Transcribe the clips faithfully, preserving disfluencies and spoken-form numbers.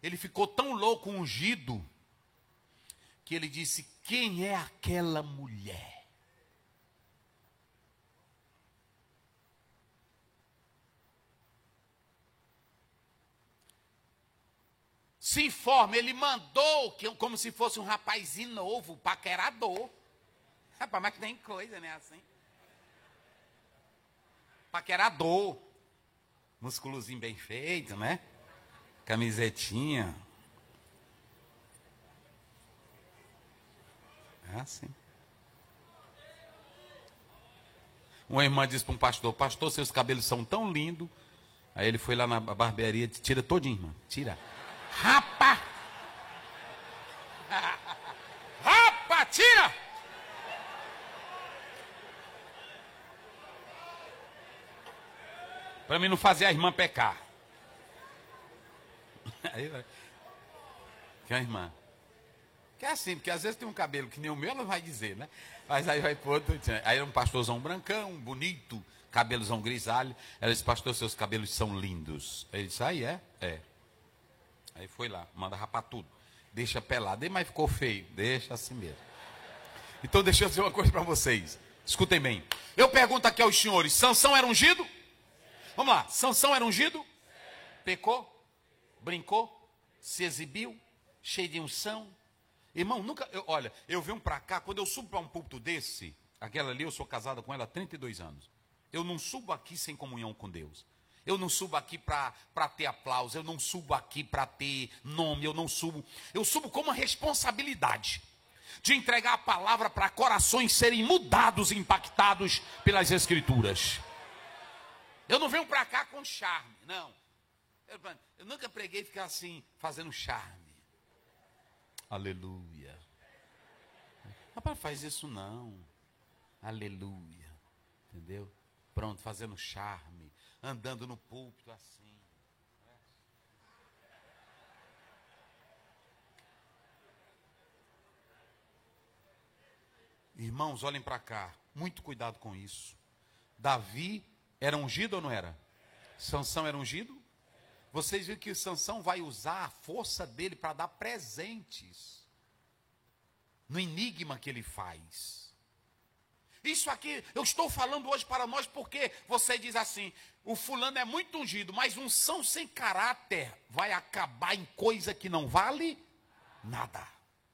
ele ficou tão louco, ungido, que ele disse: quem é aquela mulher? Se informa, ele mandou, como se fosse um rapazinho novo, paquerador. Rapaz, mas que tem coisa, né, assim? Paquerador. Musculozinho bem feito, né? Camisetinha. É assim. Uma irmã disse para um pastor: pastor, seus cabelos são tão lindos. Aí ele foi lá na barbearia e disse: tira todinho, irmã, tira. Rapa! Rapa, tira! Para mim não fazer a irmã pecar. Aí vai. Que a irmã? Que é assim, porque às vezes tem um cabelo que nem o meu, ela vai dizer, né? Mas aí vai pro outro. Aí é um pastorzão brancão, bonito, cabelozão grisalho. Ela disse: pastor, seus cabelos são lindos. Ele disse: aí é? É. Aí foi lá, manda rapar tudo. Deixa pelado. Mas ficou feio. Deixa assim mesmo. Então deixa eu dizer uma coisa para vocês. Escutem bem. Eu pergunto aqui aos senhores: Sansão era ungido? Vamos lá. Sansão era ungido? Pecou? Brincou? Se exibiu? Cheio de unção? Irmão, nunca... Eu, olha, eu venho para cá, quando eu subo para um púlpito desse, aquela ali, eu sou casado com ela há trinta e dois anos. Eu não subo aqui sem comunhão com Deus. Eu não subo aqui para ter aplauso, eu não subo aqui para ter nome, eu não subo. Eu subo com uma responsabilidade de entregar a palavra para corações serem mudados e impactados pelas Escrituras. Eu não venho para cá com charme, não. Eu, eu nunca preguei ficar assim, fazendo charme. Aleluia. Rapaz, faz isso não. Aleluia. Entendeu? Pronto, fazendo charme. Andando no púlpito assim. Irmãos, olhem para cá. Muito cuidado com isso. Davi era ungido ou não era? Sansão era ungido? Vocês viram que o Sansão vai usar a força dele para dar presentes no enigma que ele faz. Isso aqui, eu estou falando hoje para nós porque você diz assim: o fulano é muito ungido, mas unção sem caráter vai acabar em coisa que não vale nada.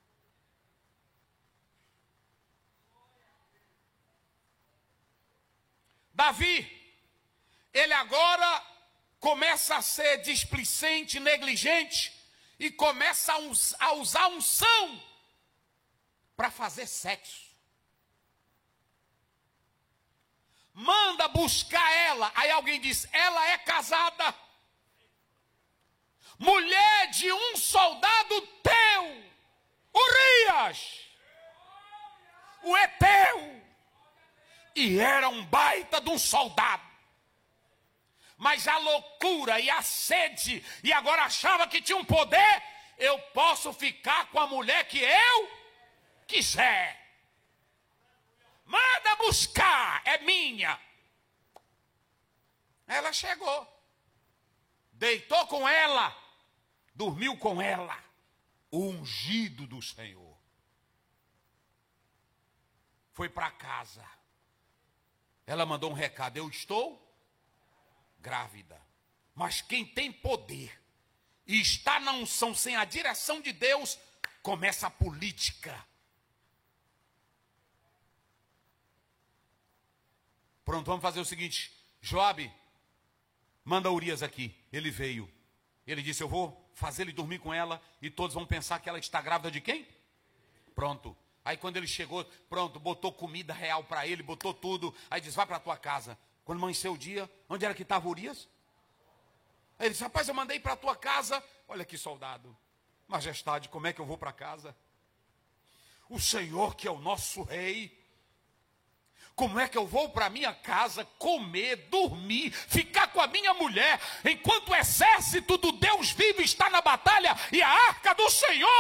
Davi, ele agora começa a ser displicente, negligente, e começa a, us, a usar unção para fazer sexo. Manda buscar ela. Aí alguém diz: ela é casada. Mulher de um soldado teu, Urias, o Eteu. E era um baita de um soldado. Mas a loucura e a sede, e agora achava que tinha um poder: eu posso ficar com a mulher que eu quiser. Manda buscar, é minha. Ela chegou, deitou com ela, dormiu com ela, o ungido do Senhor. Foi para casa. Ela mandou um recado: eu estou grávida. Mas quem tem poder e está na unção sem a direção de Deus, começa a política. Pronto, vamos fazer o seguinte: Joabe, manda Urias aqui. Ele veio. Ele disse: eu vou fazer ele dormir com ela e todos vão pensar que ela está grávida de quem? Pronto. Aí quando ele chegou, pronto, botou comida real para ele, botou tudo. Aí disse: vai para a tua casa. Quando amanheceu o dia, onde era que estava Urias? Aí ele disse: rapaz, eu mandei para a tua casa. Olha que soldado. Majestade, como é que eu vou para casa? O Senhor que é o nosso rei. Como é que eu vou para minha casa comer, dormir, ficar com a minha mulher, enquanto o exército do Deus vivo está na batalha e a arca do Senhor